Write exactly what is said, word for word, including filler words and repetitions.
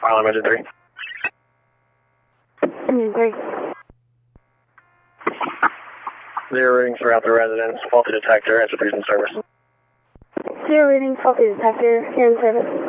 File engine three. Engine three. Zero readings throughout the residence. Faulty detector. Answer please in service. Zero reading, faulty detector, here in service.